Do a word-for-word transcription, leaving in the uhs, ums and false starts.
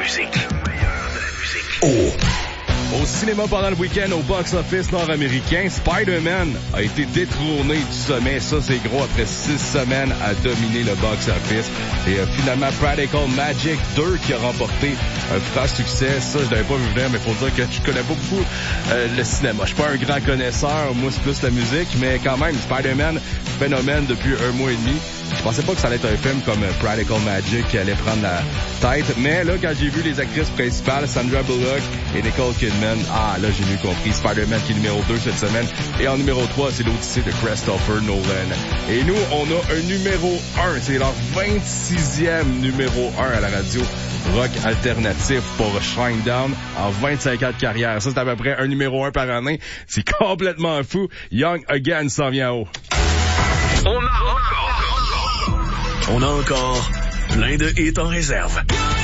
musique. Le meilleur de la musique. Oh! Au cinéma pendant le week-end au box-office nord-américain, Spider-Man a été détrôné du sommet. Ça, c'est gros après six semaines à dominer le box-office. Et euh, finalement, Practical Magic deux qui a remporté un franc succès. Ça, je l'avais pas vu venir, mais faut dire que je connais pas beaucoup euh, le cinéma. Je suis pas un grand connaisseur. Moi, c'est plus la musique. Mais quand même, Spider-Man, phénomène depuis un mois et demi. Je pensais pas que ça allait être un film comme Practical Magic qui allait prendre la tête. Mais là, quand j'ai vu les actrices principales, Sandra Bullock et Nicole Kidman, ah, là, j'ai mieux compris. Spider-Man qui est numéro deux cette semaine. Et en numéro trois, c'est l'Odyssée de Christopher Nolan. Et nous, on a un numéro un. C'est leur vingt-sixième numéro un à la radio rock alternatif pour Shinedown en vingt-cinq ans de carrière. Ça, c'est à peu près un numéro un par année. C'est complètement fou. Young Again s'en vient haut. On a encore... On a encore plein de hits en réserve.